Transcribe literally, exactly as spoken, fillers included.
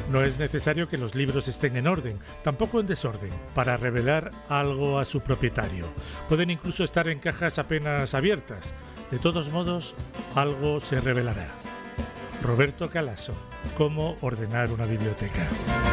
No es necesario que los libros estén en orden, tampoco en desorden, para revelar algo a su propietario. Pueden incluso estar en cajas apenas abiertas. De todos modos, algo se revelará. Roberto Calasso, ¿cómo ordenar una biblioteca?